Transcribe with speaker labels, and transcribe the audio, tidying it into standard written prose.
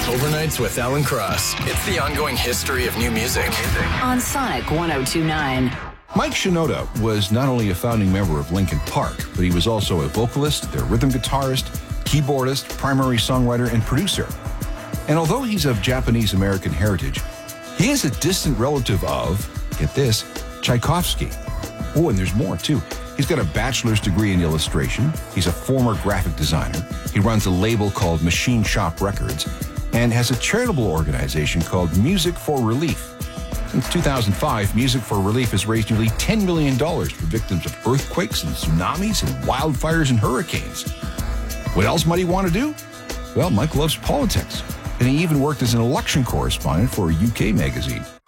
Speaker 1: Overnights with Alan Cross. It's the ongoing history of new music.
Speaker 2: On Sonic 102.9.
Speaker 3: Mike Shinoda was not only a founding member of Linkin Park, but he was also a vocalist, their rhythm guitarist, keyboardist, primary songwriter, and producer. And although he's of Japanese-American heritage, he is a distant relative of, get this, Tchaikovsky. Oh, and there's more, too. He's got a bachelor's degree in illustration. He's a former graphic designer. He runs a label called Machine Shop Records and has a charitable organization called Music for Relief. Since 2005, Music for Relief has raised nearly $10 million for victims of earthquakes and tsunamis and wildfires and hurricanes. What else might he want to do? Well, Mike loves politics, and he even worked as an election correspondent for a UK magazine.